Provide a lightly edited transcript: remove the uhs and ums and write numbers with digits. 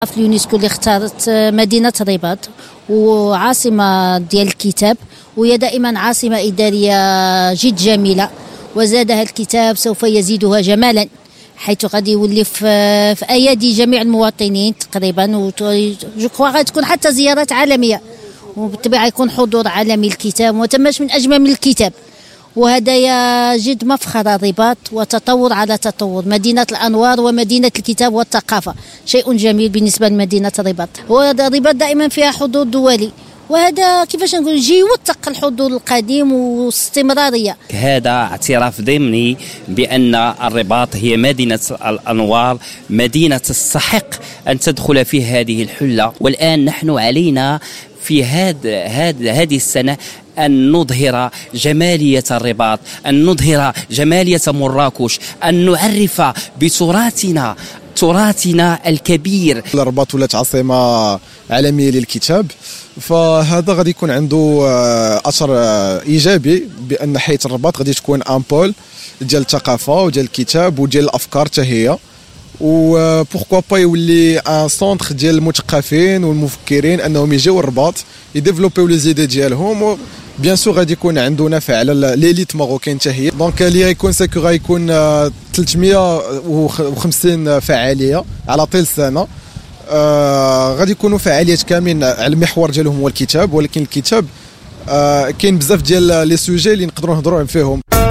في اليونسكو اللي اختارت مدينة الرباط وعاصمة ديال الكتاب، وهي دائما عاصمة إدارية جد جميلة، وزادها الكتاب سوف يزيدها جمالا، حيث غادي يولي في أيادي جميع المواطنين تقريبا، غتكون حتى زيارات عالمية، وبالطبيعة يكون حضور عالمي الكتاب، وتماش من أجمل من الكتاب. وهذا جد مفخر الرباط، وتطور على تطور، مدينة الأنوار ومدينة الكتاب والثقافة، شيء جميل بالنسبة لمدينة الرباط. الرباط دائما فيها حضور دولي، وهذا كيفاش نقول يوثق الحضور القديم واستمرارية. هذا اعتراف ضمني بأن الرباط هي مدينة الأنوار، مدينة تستحق أن تدخل في هذه الحلة. والآن نحن علينا في هذه السنة أن نظهر جمالية الرباط، أن نظهر جمالية مراكش، أن نعرف تراثنا الكبير. الرباط ولات عاصمة عالمية للكتاب، فهذا غادي يكون عنده أثر إيجابي، بأن حيث الرباط غادي تكون أمبول ديال الثقافة وديال الكتاب وديال الأفكار حتى هي، وبوركوا با يولي ان سونتر ديال المثقفين والمفكرين انهم يجيو الرباط يديفلوبيو لي زيدي ديالهم. بيان سور غادي يكون عنده نفع على ليليت ماروكين حتى هي. دونك اللي غيكون سيكو غيكون 350 فعاليه على طيل السنه. غادي يكونوا فعاليات كاملين على المحور ديالهم هو الكتاب، ولكن الكتاب كاين بزاف ديال لي سوجي اللي نقدروا نهضروا فيهم.